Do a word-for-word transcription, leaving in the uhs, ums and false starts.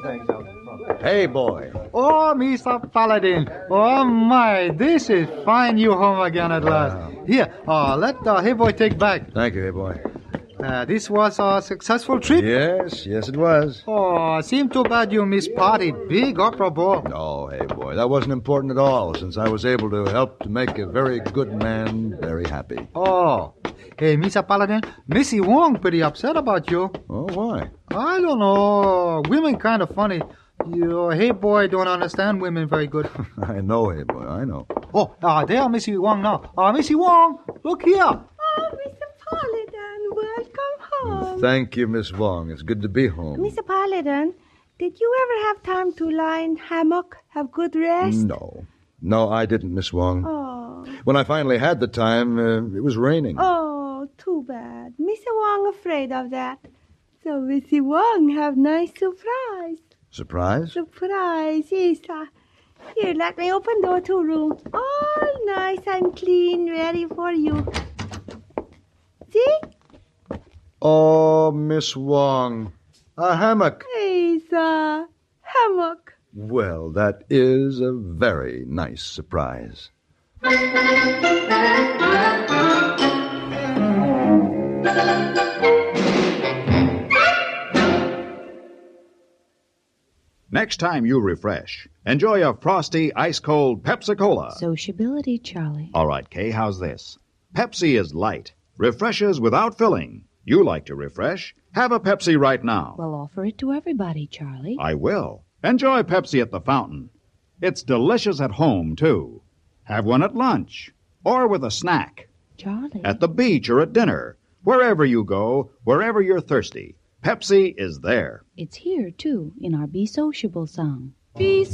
Hey, boy. Oh, Mister Paladin. Oh, my. This is fine. You home again at last. Here, uh, let the hey boy take back. Thank you, hey, boy. Uh, this was a successful trip? Yes, yes, it was. Oh, seemed too bad you missed party. Big opera ball. No, hey, boy, that wasn't important at all, since I was able to help to make a very good man very happy. Oh. Hey, Mister Paladin, Missy Wong pretty upset about you. Oh, why? I don't know. Women kind of funny. Your hey boy don't understand women very good. I know, hey, boy, I know. Oh, ah, uh, there, Missy Wong now. Ah, uh, Missy Wong, look here. Oh, Mister Paladin, welcome home. Thank you, Miss Wong. It's good to be home. Mister Paladin, did you ever have time to lie in hammock, have good rest? No. No, I didn't, Miss Wong. Oh. When I finally had the time, uh, it was raining. Oh, too bad. Mister Wong afraid of that. So Missy Wong have nice surprise. Surprise? Surprise, yes. Uh, here, let me open door to room. All nice and clean, ready for you. See? Oh, Miss Wong. A hammock. Yes, uh, hammock. Well, that is a very nice surprise. Next time you refresh, enjoy a frosty, ice-cold Pepsi-Cola. Sociability, Charlie. All right, Kay, how's this? Pepsi is light, refreshes without filling. You like to refresh? Have a Pepsi right now. Well, offer it to everybody, Charlie. I will. Enjoy Pepsi at the fountain. It's delicious at home, too. Have one at lunch or with a snack. Charlie. At the beach or at dinner. Wherever you go, wherever you're thirsty, Pepsi is there. It's here, too, in our Be Sociable song. Be